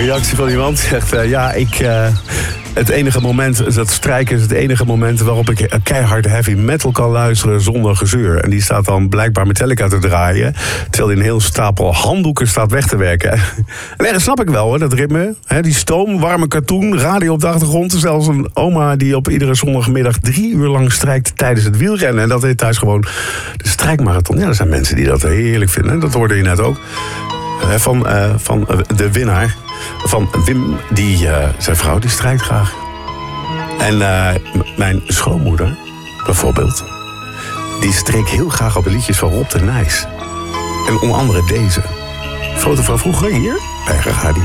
reactie van iemand zegt... het enige moment, dat strijken is het enige moment... waarop ik keihard heavy metal kan luisteren zonder gezeur. En die staat dan blijkbaar Metallica te draaien... terwijl hij een heel stapel handdoeken staat weg te werken. En dat snap ik wel, hoor, dat ritme. Die stoom, warme katoen, radio op de achtergrond. Zelfs een oma die op iedere zondagmiddag 3 uur lang strijkt tijdens het wielrennen. En dat heet thuis gewoon de strijkmarathon. Ja, er zijn mensen die dat heerlijk vinden. Dat hoorde je net ook. Van de winnaar... van Wim, zijn vrouw, die strijkt graag. En mijn schoonmoeder, bijvoorbeeld... die streek heel graag op de liedjes van Rob de Nijs. En onder andere deze. Foto van vroeger hier, bij Radio.